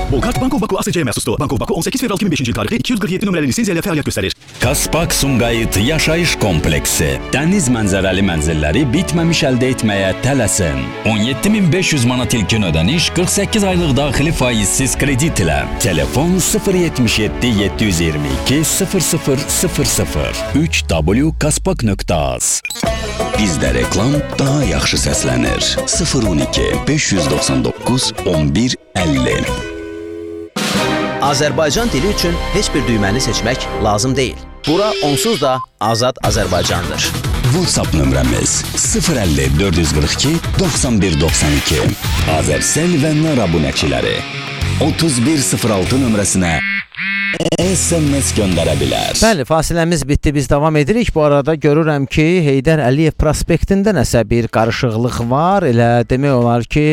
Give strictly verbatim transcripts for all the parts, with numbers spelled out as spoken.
Bu kart Banko Baku A S C'ye məxsusdur. Banko Baku on səkkiz fevral iki min beşinci il tarixli iki yüz qırx yeddi nömrəli lisenziya ilə fəaliyyət göstərir. Kaspak Sumqayıt yaşayış kompleksi. Dəniz mənzərəli mənzilləri bitməmiş əldə etməyə tələsin. on yeddi min beş yüz manat ilkin ödəniş, qırx səkkiz aylıq daxili faizsiz kredit ilə. Telefon sıfır yetmiş yeddi yeddi yüz iyirmi iki sıfır sıfır sıfır sıfır üç w kaspak nöqtə az. Bizdə reklam daha yaxşı səslənir. sıfır on iki beş yüz doxsan doqquz on bir əlli. Azərbaycan dili üçün heç bir düyməni seçmək lazım deyil. Bura onsuz da Azad Azərbaycandır. WhatsApp nömrəmiz sıfır əlli dörd yüz qırx iki doxsan bir doxsan iki. Azərsel və Nar abunəçiləri otuz bir sıfır altı nömrəsinə S M S göndərə bilər. Bəli, fasiləmiz bitdi, biz davam edirik. Bu arada görürəm ki, Heydər Əliyev prospektində nəsə bir qarışıqlıq var. Elə demək olar ki,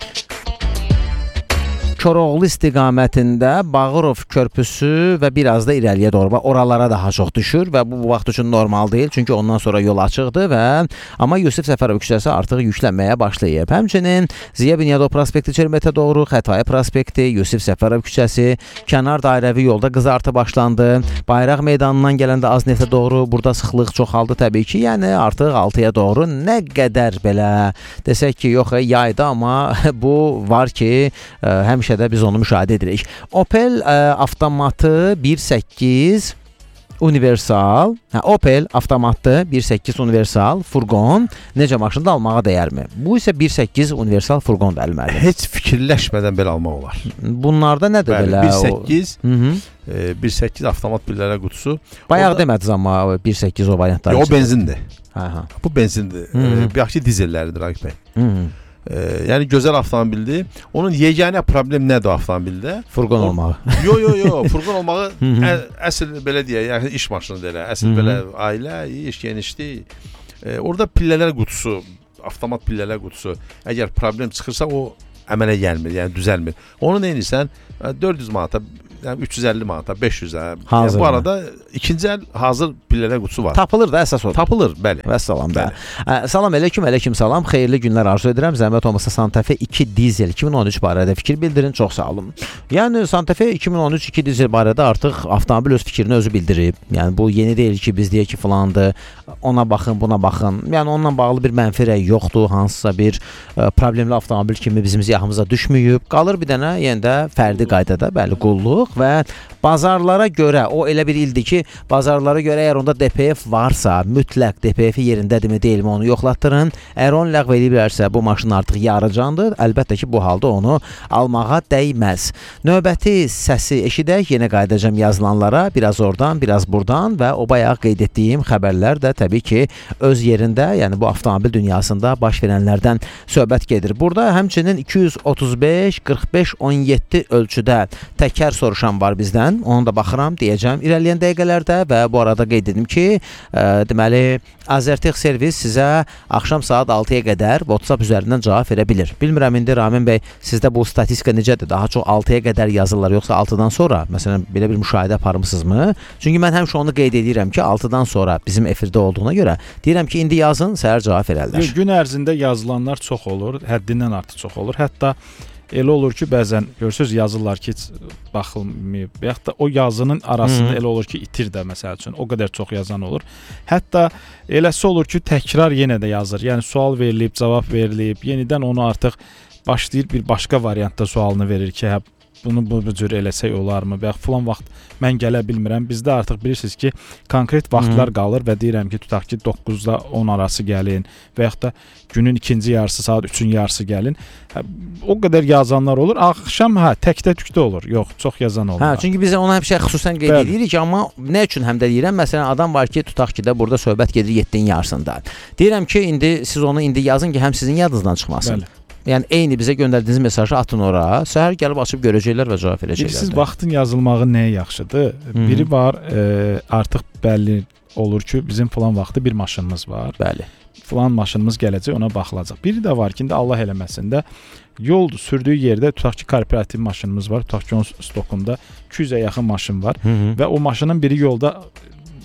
Koroğlu istiqamətində Bağırov körpüsü və biraz da irəliyə doğru oralara daha çox düşür və bu, bu vaxt üçün normal deyil. Çünki ondan sonra yol açıqdır və amma Yusif Səfərov küçəsi artıq yüklənməyə başlayıb. Həmçinin Ziya Bünyadov prospekti Çermetə doğru, Xətai prospekti, Yusif Səfərov küçəsi, kənar dairəvi yolda qızartı başlandı. Bayraq meydanından gələndə Az neftə doğru burada sıxlıq çoxaldı təbii ki. Yəni artıq altıya doğru nə qədər belə desək ki, yox yayda, amma bu var ki, həmişə də biz onu müşahidə edirik. Opel ə, avtomatı bir səkkiz universal, hə, Opel avtomatı bir səkkiz universal furqon necə maşında almağa dəyərmi? Bu isə bir səkkiz universal furqon da əlməli. Heç fikirləşmədən belə almaq olar. Bunlarda nədir Bəli, belə? bir səkkiz, e, bir səkkiz avtomat pillələ qutusu. Bayaq demədiniz amma bir səkkiz o variantlar. O benzindir. Hə, hə. Bu benzindir. E, bir yaxşı dizellərdir Raqib bəy. Hı -hı. E, yəni gözəl avtomobildir. Onun yeganə problem nədir o avtomobildə? Furqon o, olmağı. Yo yo yo, furqon olmağı ə, əsl belə deyək, yəni iş maşınıdır elə. Əsl Hı -hı. belə ailə, iş, genişlik. E, orada pillələr qutusu, avtomat pillələr qutusu, əgər problem çıxırsa o əmələ gəlmir, yəni düzəlmir. Onu nə edirsən? dörd yüz manata, yəni üç yüz əlli manata, beş yüzə. Yəni bu arada ikinci əl hazır pillələr qutusu var. Tapılır da əsas odur. Tapılır, bəli. Vəssalam da. Salam əleykum, əleykum salam. Xeyirli günlər arzu edirəm. Zəhmət olmasa Santa Fe iki dizel iki min on üç barədə fikir bildirin. Çox sağ olun. Yəni Santa Fe iki min on üç iki dizel barədə artıq avtomobil öz fikrini özü bildirib. Yəni bu yeni deyil ki, biz deyək ki, filandır. Ona baxın, buna baxın. Yəni onunla bağlı bir mənfi rəy yoxdur. Hansısa bir ə, problemli avtomobil kimi bizim ziyahımıza düşməyib. Qalır bir dənə yenə də fərdi qaydada, bəli, qulluq və bazarlara görə, o elə bir ildir ki, bazarlara görə əgər onda D P F varsa, mütləq D P F yerindədirmi, deyilmi onu yoxlatdırın. Əgər onu ləğv ediblərsə, bu maşın artıq yarıcandır. Əlbəttə ki, bu halda onu almağa dəyməz. Növbəti səsi eşidək, yenə qayıdacağım yazılanlara, biraz oradan, biraz buradan və o bayaq qeyd etdiyim xəbərlər də təbii ki, öz yerində, yəni bu avtomobil dünyasında baş verənlərdən söhbət gedir. Burada həmçinin iki yüz otuz beş qırx beş on yeddi ölçüdə təkər soruşan var bizdən. Onu da baxıram, deyəcəm irəliyən dəqiqələrdə və bu arada qeyd edim ki, ə, deməli, Azərtex servis sizə axşam saat altıya qədər WhatsApp üzərindən cavab verə bilir. Bilmirəm indi Ramin bəy, sizdə bu statistika necədir? Daha çox altıya qədər yazırlar, yoxsa altıdan sonra? Məsələn, belə bir müşahidə aparmısınızmı? Çünki mən həmişə onu qeyd edirəm ki, altıdan sonra bizim efirdə olduğuna görə deyirəm ki, indi yazın, səhər cavab verərlər. Gün ərzində yazılanlar çox olur, həddindən artıq çox olur. Hətta elə olur ki, bəzən görürsüz yazırlar ki, heç baxılmayıb. Və yaxud da o yazının arasında Hı -hı. elə olur ki, itir də məsəl üçün. O qədər çox yazan olur. Hətta eləsi olur ki, təkrar yenə də yazır. Yəni sual verilib, cavab verilib, yenidən onu artıq başlayır bir başqa variantda sualını verir ki, hə bunu bu cür eləsək olarmı? Və filan vaxt mən gələ bilmirəm. Bizdə artıq bilirsiniz ki, konkret vaxtlar Hı-hı. qalır və deyirəm ki, tutaq ki, doqquzda on arası gəlin və yaxud da günün ikinci yarısı, saat üçün yarısı gəlin. Hə, o qədər yazanlar olur. Axşam hə, təkdə tükdə olur. Yox, çox yazan olur. Hə, çünki biz ona həmişə xüsusən qeyd Bəli. edirik, amma nə üçün həm də deyirəm? Məsələn, adam var ki, tutaq ki də burada söhbət gedir yeddinin yarısında. Deyirəm ki, indi siz onu indi yazın ki, həm sizin yadınızdan çıxmasın. Bəli. Yəni eyni bizə göndərdiyiniz mesajı atın ora. Səhər gəlib açıb görəcəklər və cavab verəcəklər. Siz vaxtın yazılmağı nəyə yaxşıdır? Hı-hı. Biri var, e, artıq bəlli olur ki, bizim falan vaxtı bir maşınımız var. Bəli. Falan maşınımız gələcək, ona baxılacaq. Biri də var ki, indi Allah eləməsin də yol sürdüyü yerdə tutaq ki, kooperativ maşınımız var. Tutaq ki, onun stokunda iki yüzə yaxın maşın var. Hı-hı. Və o maşının biri yolda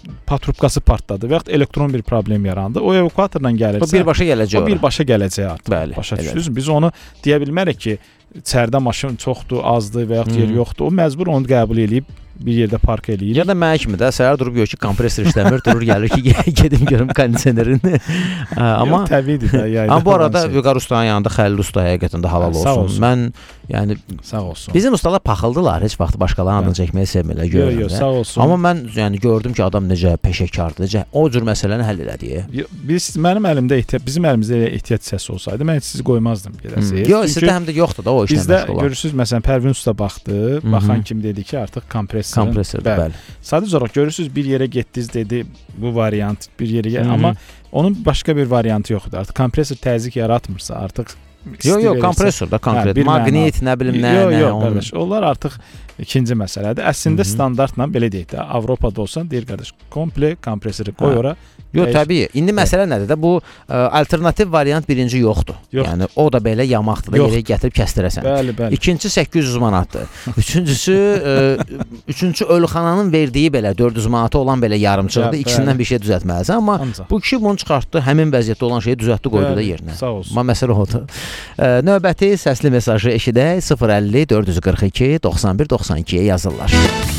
patrubkası partladı və yaxud elektron bir problem yarandı. O evakuatordan gəlirsə, O birbaşa gələcək o ora. birbaşa gələcək artıq. Bəli, Başa elədir. düşürsünüz? Biz onu deyə bilmərik ki, içəridə maşın çoxdur, azdır və yaxud Hmm. yer yoxdur. O məcbur onu qəbul edib bir yerdə park eləyir. Ya da mənə kimi də səhər durub gör ki, kompresor işləmir, durur gəlir ki, gedim görüm kondisionerin. Amma Yox, təbiidir də. yayda amma bu arada olan şey. Vüqar ustanın yanında Xəlil usta həqiqətən də halal Sağ olsun. olsun. Mən yəni Sağ olsun. bizim ustalar paxıldılar, heç vaxt başqalarının adını çəkməyi sevmirlər, Yox, görürəm. yox, də. sağ olsun. Amma mən yəni gördüm ki, adam necə peşəkardır, necə o cür məsələni həll elədi. Yo- Biz mənim əlimdə ehtiyat, bizim əlimizdə elə ehtiyat hissəsi olsaydı, mən sizi qoymazdım gedəsiz. Yox, sizdə həm də yoxdur da o işlə bizdə məşğul olan. görürsüz, məsələn, Pərvin usta baxdı, Hı-hı. baxan kim dedi ki, artıq kompresorun Kompresordur, bəli. Sadəcə olaraq görürsüz, bir yerə getdiniz dedi, bu variant bir yerə gəl, Hı-hı. amma onun başqa bir variantı yoxdur. Artıq kompresor təzyiq yaratmırsa, artıq Yox, yox, kompresor da konkret, Hə, bir maqnit, məna. nə bilim nə, Yox, nə. yox, onun- qardaş, onlar artıq ikinci məsələdir. Əslində Hı-hı. standartla belə deyək də, Avropada olsan deyir qardaş, komple kompresoru qoy Hə. ora. Yox, Dəyiş- təbii. İndi məsələ nədir də? Bu ə, alternativ variant birinci yoxdur. Yox. Yəni o da belə yamaqdır da Yoxdur. yerə gətirib kəsdirəsən. Bəli, bəli. İkinci səkkiz yüz manatdır. Üçüncüsü ə, üçüncü ölüxananın verdiyi belə dörd yüz manata olan belə yarımçıqdır. Ya, İkisindən bəli. bir şey düzəltməlisən, amma Ancaq. bu kişi bunu çıxartdı, həmin vəziyyətdə olan şeyi düzəltdi, qoydu da Bəli, yerinə. sağ olsun. Amma məsələ odur. Ə, növbəti səsli mesajı eşidək sıfır əlli dörd yüz qırx iki doxsan bir doxsan ikiyə yazırlar.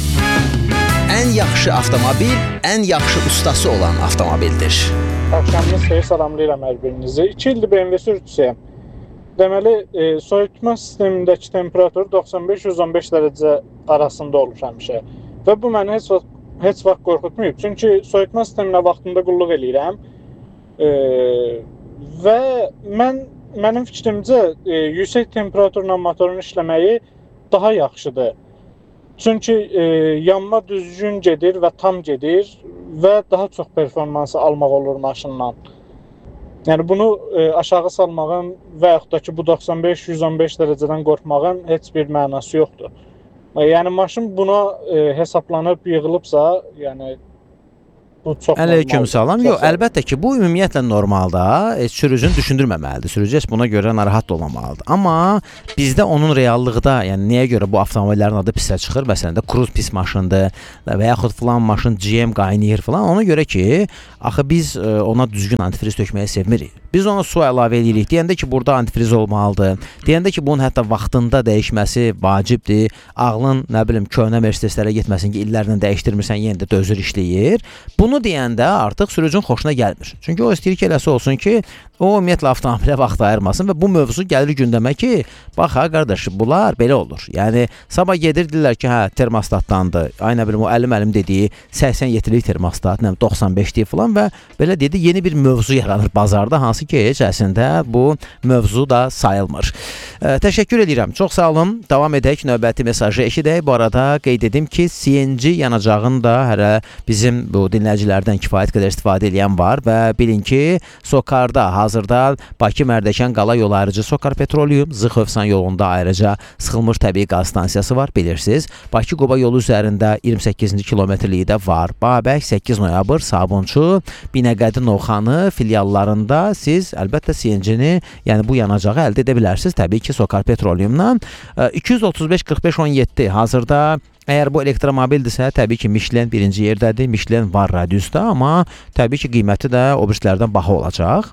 Ən yaxşı avtomobil, ən yaxşı ustası olan avtomobildir. Axşamınız xeyir, salamlayıram hər birinizi. iki ildir B M W sürücüsüyəm. Deməli, e, soyutma sistemindəki temperatur doxsan beş yüz on beş dərəcə arasında olur həmişə. Və bu məni heç vaxt heç vaxt qorxutmayıb. Çünki soyutma sisteminə vaxtında qulluq eləyirəm. E, və mən mənim fikrimcə e, yüksək temperaturla motorun işləməyi daha yaxşıdır. Çünki e, yanma düzgün gedir və tam gedir və daha çox performansı almaq olur maşından. Yəni bunu e, aşağı salmağın və yaxud da ki bu doxsan beş yüz on beş dərəcədən qorxmağın heç bir mənası yoxdur. E, yəni maşın buna e, hesablanıb yığılıbsa, yəni bu çox Əleyküm normaldır. salam. Çox Yox, sağ olun. əlbəttə ki, bu ümumiyyətlə normalda e, sürücünü düşündürməməlidir. Sürücü heç buna görə narahat da olmamalıdır. Amma bizdə onun reallıqda, yəni nəyə görə bu avtomobillərin adı pisə çıxır? Məsələn də Cruze pis maşındır və yaxud filan maşın G M qaynayır filan. Ona görə ki, axı biz e, ona düzgün antifriz tökməyi sevmirik. Biz ona su əlavə edirik. Deyəndə ki, burada antifriz olmalıdır. Deyəndə ki, bunun hətta vaxtında dəyişməsi vacibdir. Ağlın, nə bilim, köhnə Mercedeslərə getməsin ki, illərlə dəyişdirmirsən, yenə də dözür işləyir. Bunu deyəndə artıq sürücünün xoşuna gəlmir. Çünki o istəyir ki, eləsi olsun ki, o ümumiyyətlə avtomobilə vaxt ayırmasın və bu mövzu gəlir gündəmə ki, bax ha qardaş, bunlar belə olur. Yəni sabah gedirdirlər ki, hə, termostatdandır. Ay nə bilim o əlim-əlim dediyi səksən yeddilik termostat, nə doxsan beşlik falan və belə dedi, yeni bir mövzu yaranır bazarda, hansı ki, heç əslində bu mövzu da sayılmır. Ə, təşəkkür edirəm. Çox sağ olun. Davam edək. Növbəti mesajı eşidək. Bu arada qeyd edim ki, C N G yanacağını da hələ bizim bu dinləyicilərdən kifayət qədər istifadə edən var və bilin ki, Sokarda hazırda Bakı Mərdəkan Qala yolu ayrıcı Sokar Petroleum, Zıxövsan yolunda ayrıca sıxılmış təbii qaz stansiyası var, bilirsiniz. Bakı-Quba yolu üzərində iyirmi səkkizinci kilometrliyi də var. Babək, səkkiz noyabr, Sabunçu, Binəqədi Novxanı filiallarında siz əlbəttə C N G-ni, yəni bu yanacağı əldə edə bilərsiniz. Təbii ki, Sokar Petroleumdan iki yüz otuz beş qırx beş on yeddi hazırda. Əgər bu elektromobildirsə, təbii ki, Michelin birinci yerdədir. Michelin var radiusda, amma təbii ki, qiyməti də o birislərdən baha olacaq.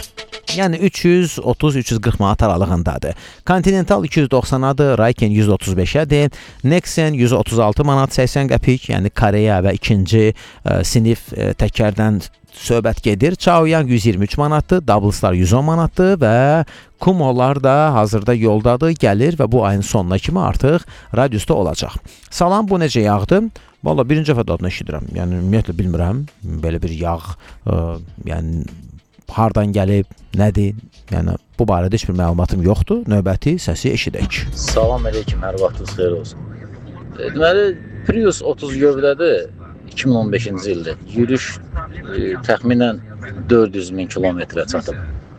Yəni üç yüz otuz üç yüz qırx manat aralığındadır. Continental iki yüz doxsanadır, Rayken yüz otuz beşədir, Nexen yüz otuz altı manat səksən qəpik, yəni Koreya və ikinci ə, sinif ə, təkərdən söhbət gedir. Chaoyang yüz iyirmi üç manatdır, Double Star yüz on manatdır və Kumolar da hazırda yoldadır, gəlir və bu ayın sonuna kimi artıq radiusda olacaq. Salam, bu necə yağdır? Valla birinci dəfə dadını eşidirəm. Yəni ümumiyyətlə bilmirəm, belə bir yağ, ə, yəni hardan gəlib, nədir? Yəni bu barədə heç bir məlumatım yoxdur. Növbəti səsi eşidək. Salam əleykum, hər vaxtınız xeyir olsun. Deməli, Prius otuz gövdədir, iki min on beşinci ildə. Yürüş e, təxminən dörd yüz min kilometrə çatıb.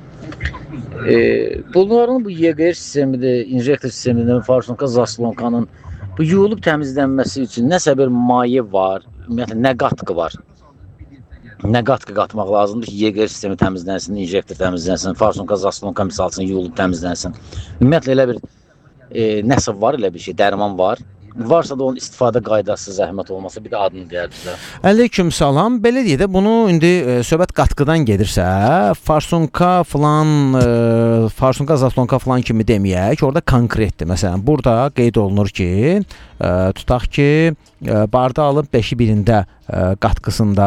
E, bunların bu Y G R sistemidir, injektor sistemidir, Farsonka Zaslonkanın bu yuyulub təmizlənməsi üçün nəsə bir maye var, ümumiyyətlə nə qatqı var. Nə qatqı qatmaq lazımdır ki, Y G R sistemi təmizlənsin, injektor təmizlənsin, Farsonka Zaslonka misal üçün yuyulub təmizlənsin. Ümumiyyətlə elə bir e, nəsə var, elə bir şey, dərman var. varsa da onun istifadə qaydası zəhmət olmasa bir də adını deyərdilər. Əleyküm salam. Belə deyək də bunu indi e, söhbət qatqıdan gedirsə, farsunka falan, e, farsunka, zaslonka falan kimi deməyək, orada konkretdir. Məsələn, burada qeyd olunur ki, e, tutaq ki, e, barda alıb beşi birində e, qatqısında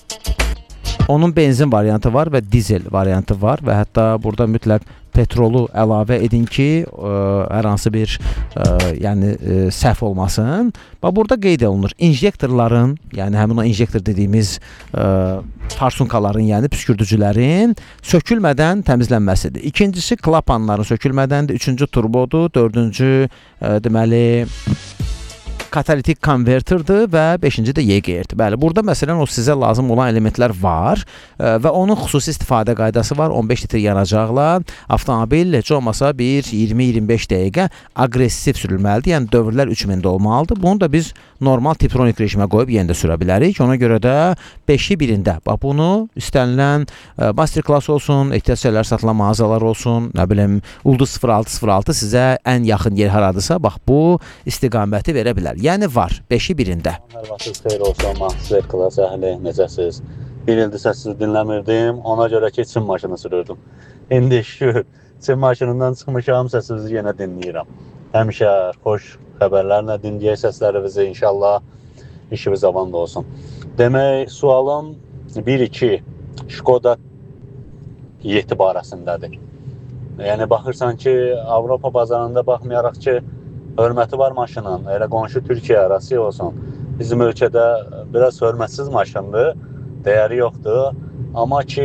onun benzin variantı var və dizel variantı var və hətta burada mütləq petrolu əlavə edin ki, ə, hər hansı bir ə, yəni ə, səhv olmasın. Bax burada qeyd olunur injektorların, yəni həmin o injektor dediyimiz ə, farsunkaların, yəni püskürdücülərin sökülmədən təmizlənməsidir. İkincisi klapanların sökülmədəndir, üçüncü turbodur, dördüncü ə, deməli katalitik konverterdir və beşinci də Y G R-dir. Bəli, burada məsələn o sizə lazım olan elementlər var ə, və onun xüsusi istifadə qaydası var. on beş litr yanacaqla avtomobil heç olmasa bir iyirmi iyirmi beş dəqiqə aqressiv sürülməlidir. Yəni dövrlər üç mində olmalıdır. Bunu da biz normal Tiptronic rejimə qoyub yenə də sürə bilərik. Ona görə də beşi birində. Bax bunu istənilən ə, master class olsun, ehtiyac şeylər satılan mağazalar olsun, nə bilim Ulduz sıfır altı sıfır altı sizə ən yaxın yer haradısa, bax bu istiqaməti verə bilər. Yəni var, beşi birində. Hər vaxtınız xeyir olsun, Master Class əhli, necəsiz? Bir ildir səssiz dinləmirdim, ona görə ki, çim maşını sürürdüm. İndi şükür, çim maşınından çıxmışam, səsinizi yenə dinləyirəm. Həmişə xoş xəbərlərlə dinləyək səslərinizi, inşallah işimiz avanda olsun. Demək, sualım bir iki Şkoda Yeti barəsindədir. Yəni, baxırsan ki, Avropa bazarında baxmayaraq ki, hörməti var maşının, elə qonşu Türkiyə arası olsun. Bizim ölkədə biraz hörmətsiz maşındır, dəyəri yoxdur. Amma ki,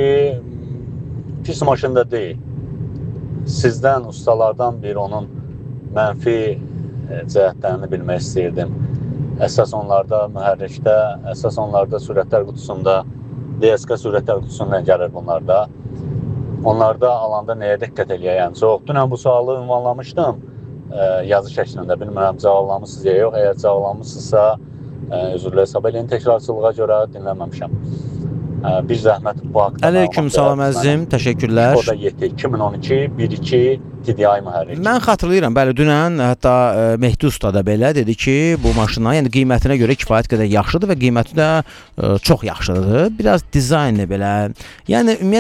pis maşın da deyil. Sizdən, ustalardan bir onun mənfi cəhətlərini bilmək istəyirdim. Əsas onlarda mühərrikdə, əsas onlarda sürətlər qutusunda, D S K sürətlər qutusunda gəlir bunlarda. Onlarda alanda nəyə diqqət eləyək? Yəni, çox dünən bu sualı ünvanlamışdım. Yazı şəklində, bilmirəm cavablamışsınız ya yox, əgər cavablamışsınızsa özürlə hesab eləyin, təkrarçılığa görə dinləməmişəm. Bir zəhmət bu haqda. Əleyküm salam əzizim, təşəkkürlər. Şkoda Yeti iki min on iki bir iki T D I mühərrik. Mən xatırlayıram, bəli, dünən hətta ə, Mehdi Usta da belə dedi ki, bu maşına, yəni qiymətinə görə kifayət qədər yaxşıdır və qiyməti də ə, çox yaxşıdır. Biraz dizaynı belə. Yəni ümumiyyətlə